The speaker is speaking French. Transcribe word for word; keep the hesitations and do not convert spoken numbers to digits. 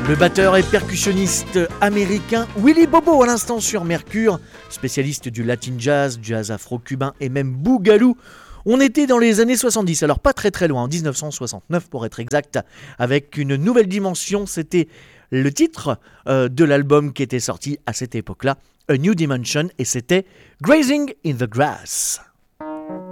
Le batteur et percussionniste américain Willy Bobo à l'instant sur Mercure, spécialiste du latin jazz, jazz afro-cubain et même boogaloo. On était dans les années soixante-dix, alors pas très très loin, en dix-neuf cent soixante-neuf pour être exact, avec une nouvelle dimension. C'était le titre euh, de l'album qui était sorti à cette époque-là, A New Dimension, et c'était Grazing in the Grass.